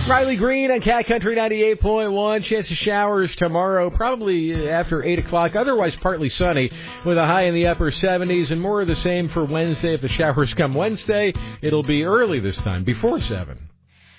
Riley Green on Cat Country 98.1. Chance of showers tomorrow, probably after 8 o'clock. Otherwise, partly sunny with a high in the upper 70s. And more of the same for Wednesday. If the showers come Wednesday, it'll be early this time, before 7.